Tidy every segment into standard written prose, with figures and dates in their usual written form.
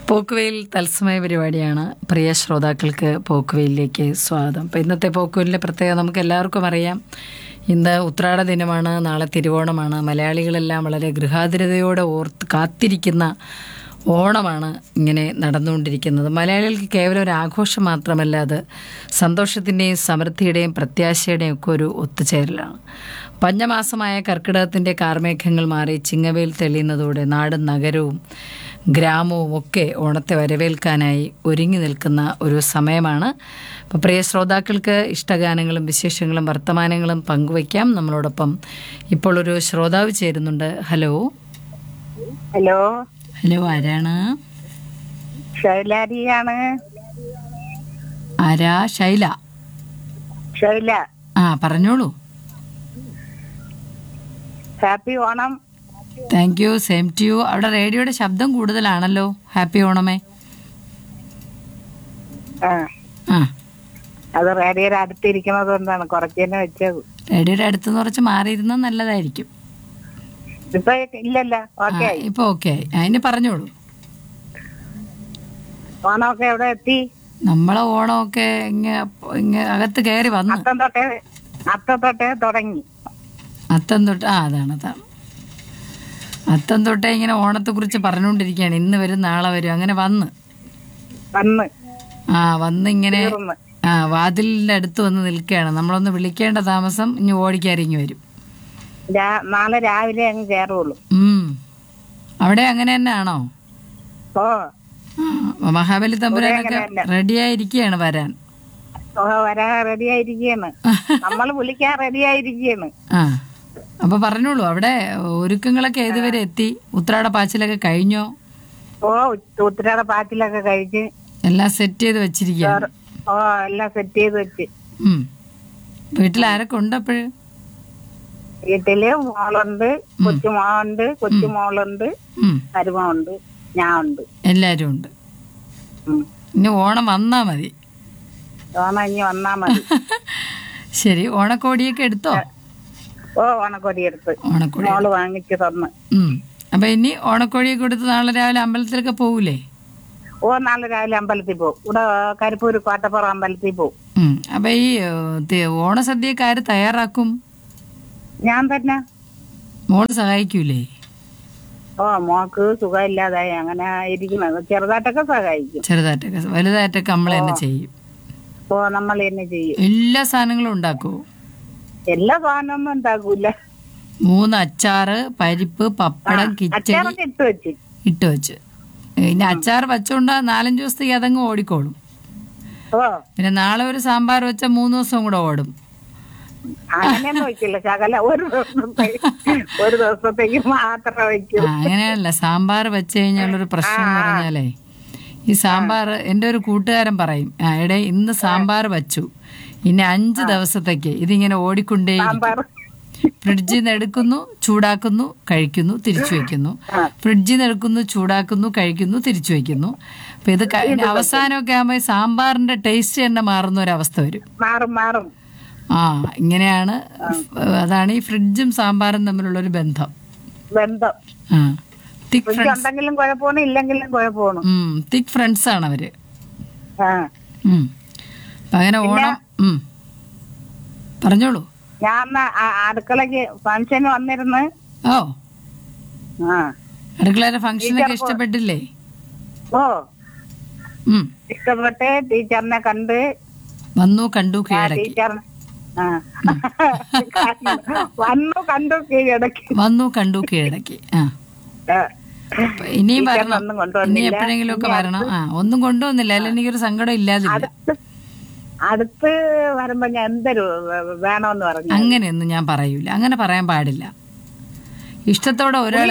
പോക്കുവെയിൽ തത്സമയ പരിപാടിയാണ്. പ്രിയ ശ്രോതാക്കൾക്ക് പോക്കുവെയിലേക്ക് സ്വാഗതം. അപ്പോൾ ഇന്നത്തെ പോക്കുവെയിലിൻ്റെ പ്രത്യേകത നമുക്ക് എല്ലാവർക്കും അറിയാം. ഇന്ന് ഉത്രാട ദിനമാണ്, നാളെ തിരുവോണമാണ്. മലയാളികളെല്ലാം വളരെ ഗൃഹാതുരതയോടെ കാത്തിരിക്കുന്ന ഓണമാണ് ഇങ്ങനെ നടന്നുകൊണ്ടിരിക്കുന്നത്. മലയാളികൾക്ക് കേവലം ഒരു ആഘോഷം മാത്രമല്ല, അത് സന്തോഷത്തിൻ്റെയും സമൃദ്ധിയുടെയും പ്രത്യാശയുടെയും ഒക്കെ ഒരു ഒത്തുചേരലാണ്. പഞ്ഞമാസമായ കർക്കിടകത്തിൻ്റെ കാർമേഘങ്ങൾ മാറി ചിങ്ങവേൽ തെളിയുന്നതോടെ നാടും നഗരവും ഗ്രാമവും ഒക്കെ ഓണത്തെ വരവേൽക്കാനായി ഒരുങ്ങി നിൽക്കുന്ന ഒരു സമയമാണ്. അപ്പോൾ പ്രിയ ശ്രോതാക്കൾക്ക് ഇഷ്ടഗാനങ്ങളും വിശേഷങ്ങളും വർത്തമാനങ്ങളും പങ്കുവയ്ക്കാം. നമ്മളോടൊപ്പം ഇപ്പോൾ ഒരു ശ്രോതാവ് ചേരുന്നുണ്ട്. ഹലോ ഹലോ ഹലോ, ആരാണ്? ശൈലാരിയാണ്. ആരാ? ശൈല. ശൈല, പറഞ്ഞോളൂ. Happy Onam. Thank you, same to you. അവിടെ റേഡിയോയുടെ ശബ്ദം കൂടുതലാണല്ലോ. ഹാപ്പി ഓണമേ. അത് റേഡിയോയുടെ അടുത്തിരിക്കുന്നത് കൊണ്ടാണ് കുറച്ച് തന്നെ വെച്ചത്. റേഡിയോയുടെ അടുത്തുനിന്ന് കുറച്ച് മാറിയിരുന്നാൽ നല്ലതായിരിക്കും. ഇപ്പൊ ഇല്ലല്ലോ. ഓക്കെ, ഇപ്പൊ ഓക്കെ. അതിന് പറഞ്ഞോളൂ. ഓണമൊക്കെ എവിടെ എത്തി? നമ്മളെ ഓണമൊക്കെ ഇങ്ങ അകത്ത് കയറി വന്നു. അത്തം തൊട്ടേ തുടങ്ങി. അത്തം തൊട്ട് അതാണ് അത്തം തൊട്ടേ ഇങ്ങനെ ഓണത്തെ കുറിച്ച് പറഞ്ഞുകൊണ്ടിരിക്കുകയാണ്. ഇന്ന് വരും നാളെ വരും അങ്ങനെ വന്ന് ഇങ്ങനെ വാതിലിന്റെ അടുത്ത് വന്ന് നിൽക്കുകയാണ്. നമ്മളൊന്ന് വിളിക്കേണ്ട താമസം ഇനി ഓടിക്കാരിങ്ങി വരും. നാളെ രാവിലെ അങ്ങ് കയറുള്ളൂ. അവിടെ അങ്ങനെ തന്നെ ആണോ? മഹാബലി തമ്പുരാനൊക്കെ റെഡിയായിരിക്കുകയാണ് വരാൻ. വരാൻ റെഡിയായിരിക്കുകയാണ്. നമ്മൾ വിളിക്കാൻ റെഡിയായിരിക്കുകയാണ്. അപ്പൊ പറഞ്ഞോളൂ, അവിടെ ഒരുക്കങ്ങളൊക്കെ ഏതുവരെ എത്തി? ഉത്രാട പാച്ചിലൊക്കെ കഴിഞ്ഞോ? ഉത്രാട പാച്ചിലൊക്കെ കഴിഞ്ഞ് എല്ലാം സെറ്റ് ചെയ്ത് വെച്ചിരിക്കുകയാണ്. എല്ലാം സെറ്റ് ചെയ്ത് വെച്ച്. വീട്ടിൽ ആരൊക്കെ ഉണ്ട് അപ്പോഴ്? വീട്ടില് മോളുണ്ട്, കൊച്ചുമോളുണ്ട്, കൊച്ചുമോളുണ്ട്, മരുമോളുണ്ട്, ഞാൻ ഉണ്ട്. എല്ലാരും ഉണ്ട്. ഇനി ഓണം വന്നാ മതി. ഓണം ഇനി വന്നാ മതി. ശരി, ഓണക്കോടിയൊക്കെ എടുത്തോ? ഓണക്കോടി എടുത്ത് മോള് വാങ്ങിച്ചു തന്ന്. അപ്പൊ ഇനി ഓണക്കോടിയൊക്കെ എടുത്ത് നാളെ രാവിലെ അമ്പലത്തിലൊക്കെ പോകൂലേ? നാളെ രാവിലെ അമ്പലത്തിൽ പോകും. ഇവിടെ കരിപ്പൂര് കോട്ടപ്പുറം അമ്പലത്തിൽ പോകും. അപ്പൊ ഈ ഓണസദ്യയൊക്കെ ആര് തയ്യാറാക്കും? ഞാൻ തന്നെ. മോള് സഹായിക്കൂലേ? മോക്ക് സുഖമില്ലാതായി അങ്ങനെ ഇരിക്കുന്നത്. ചെറുതായിട്ടൊക്കെ സഹായിക്കും. ചെറുതായിട്ടൊക്കെ, വലുതായിട്ടൊക്കെ നമ്മൾ തന്നെ ചെയ്യും. നമ്മൾ തന്നെ ചെയ്യും. എല്ലാ സാധനങ്ങളും ഉണ്ടാക്കുവോ? എല്ലാ സാധനമൊന്നും ഉണ്ടാക്കൂല. 3 അച്ചാറ്, പരിപ്പ്, പപ്പടം, കിച്ചടി ഇട്ട് വെച്ച്. പിന്നെ അച്ചാർ വച്ചോണ്ട് 4-5 ദിവസത്തേക്ക് അതങ്ങ് ഓടിക്കോളും. പിന്നെ നാളെ ഒരു സാമ്പാർ വെച്ച 3 ദിവസം കൂടെ ഓടും. അങ്ങനെയൊന്നും വെക്കില്ല. ശകല ഒരു ദിവസത്തേക്ക് മാത്രം വയ്ക്കും. അങ്ങനെയല്ല, സാമ്പാർ വെച്ച് കഴിഞ്ഞാലൊരു പ്രശ്നം എന്ന് പറഞ്ഞാലേ, ഈ സാമ്പാർ എൻ്റെ ഒരു കൂട്ടുകാരൻ പറയും, എടേ ഇന്ന് സാമ്പാർ വച്ചു, ഇനി 5 ദിവസത്തേക്ക് ഇതിങ്ങനെ ഓടിക്കൊണ്ടേ. ഫ്രിഡ്ജിൽ നിന്ന് എടുക്കുന്നു, ചൂടാക്കുന്നു, കഴിക്കുന്നു, തിരിച്ചു വെക്കുന്നു. ഫ്രിഡ്ജിൽ നിന്ന് എടുക്കുന്നു, ചൂടാക്കുന്നു, കഴിക്കുന്നു, തിരിച്ചു വെക്കുന്നു. അപ്പൊ ഇത് അവസാനമൊക്കെ ആകുമ്പോൾ സാമ്പാറിന്റെ ടേസ്റ്റ് തന്നെ മാറുന്ന ഒരവസ്ഥ വരും. ഇങ്ങനെയാണ്. അതാണ് ഈ ഫ്രിഡ്ജും സാമ്പാറും തമ്മിലുള്ള ഒരു ബന്ധം. തിക് ഫ്രണ്ട്സ് ആണ് അവര്. അങ്ങനെ ഓണം. പറഞ്ഞോളൂ. ഞാൻ അടുക്കളക്ക് ഫംഗ്ഷന് വന്നിരുന്നു. അടുക്കളയുടെ ഫംഗ്ഷനൊക്കെ ഇഷ്ടപ്പെട്ടില്ലേ? ഇഷ്ടപ്പെട്ട് ടീച്ചറിനെ കണ്ട് വന്നു, കണ്ടു, കീഴടക്കി. വന്നു, കണ്ടു, കീഴടക്കി. ഇനിയും വരണം. ഇനി എപ്പോഴെങ്കിലും ഒക്കെ വരണം. ഒന്നും കൊണ്ടുവന്നില്ല, അല്ല എനിക്കൊരു സങ്കടം ഇല്ലാതില്ല. അടുത്ത് വരുമ്പോ ഞാൻ എന്തൊരു വേണമെന്ന് പറഞ്ഞു. അങ്ങനെയൊന്നും ഞാൻ പറയൂല. അങ്ങനെ പറയാൻ പാടില്ല. ഇഷ്ടത്തോടെ ഒരാൾ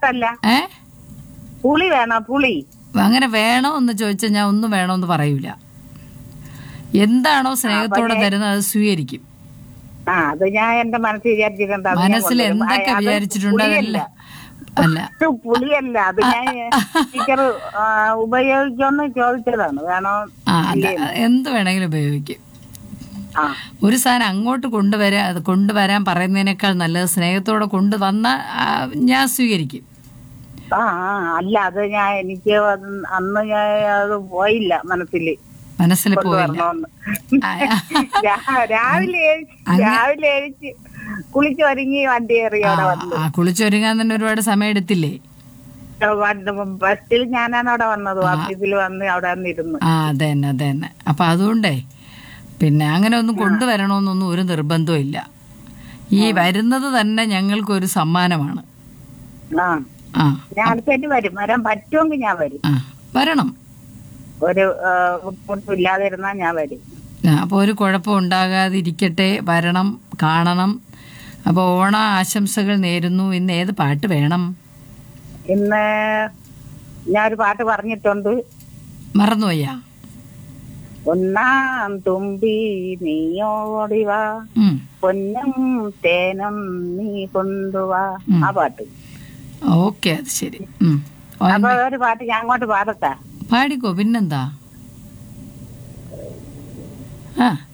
പുളി വേണോ? പുളി അങ്ങനെ വേണോ എന്ന് ചോദിച്ചാൽ ഞാൻ ഒന്നും വേണോന്ന് പറയൂല. എന്താണോ സ്നേഹത്തോടെ തരുന്നത് അത് സ്വീകരിക്കും. അത് ഞാൻ എന്റെ മനസ്സിൽ വിചാരിച്ചിട്ടുണ്ട്. മനസ്സിൽ എന്തൊക്കെ വിചാരിച്ചിട്ടുണ്ട് അതല്ല. പുളിയല്ല, അത് ഞാൻ ടീച്ചർ ഉപയോഗിക്കുമെന്ന് ചോദിച്ചതാണ്. വേണോ? എന്ത് വേണമെങ്കിലും ഉപയോഗിക്കും. ഒരു സാധനം അങ്ങോട്ട് കൊണ്ടുവരാൻ പറയുന്നതിനേക്കാൾ നല്ലത് സ്നേഹത്തോടെ കൊണ്ടുവന്നാൽ ഞാൻ സ്വീകരിക്കും. ആ ആ, അല്ല അത് എനിക്ക് അന്ന് ഞാൻ അത് പോയില്ല മനസ്സിൽ പോയില്ല. കൊണ്ടുവരണമെന്ന്. രാവിലെ എഴുച്ച് കുളിച്ച് ഒരുങ്ങി വണ്ടി കയറി അവിടെ വന്നു. കുളിച്ചൊരുങ്ങാൻ തന്നെ ഒരുപാട് സമയം എടുത്തില്ലേ? ബസ്സിൽ ഞാനാണ് അവിടെ വന്നത്, ഓഫീസിൽ വന്ന് അവിടെ വന്നിരുന്നു. അതന്നെ. അപ്പൊ അതുകൊണ്ടേ പിന്നെ അങ്ങനെ ഒന്നും കൊണ്ടുവരണമെന്നൊന്നും ഒരു നിർബന്ധവും ഇല്ല. ഈ വരുന്നത് തന്നെ ഞങ്ങൾക്കൊരു സമ്മാനമാണ്. ഞാൻ അടുത്തായിട്ട് വരാൻ പറ്റുമെങ്കിൽ ഞാൻ വരും. വരണം, ഒരു ബുദ്ധിമുട്ടും ഇല്ലാതിരുന്നാ ഞാൻ വരും. അപ്പോൾ ഒരു കുഴപ്പം ഉണ്ടാകാതിരിക്കട്ടെ, വരണം, കാണണം. അപ്പോൾ ഓണ ആശംസകൾ നേരുന്നു. ഇന്ന് ഏത് പാട്ട് വേണം? ഇന്ന് ഞാനൊരു പാട്ട് പറഞ്ഞിട്ടുണ്ട്, മറന്നുപോയാ? ഒന്നാം തുമ്പി നീയോടിവാ, പൊന്നും തേനും നീ കൊണ്ടുവാ, ആ പാട്ട്. ഓക്കെ, അത് ശരി. അപ്പൊ ഒരു പാട്ട് ഞാൻ അങ്ങോട്ട് പാടത്താ? പാടിക്കോ, പിന്നെന്താ.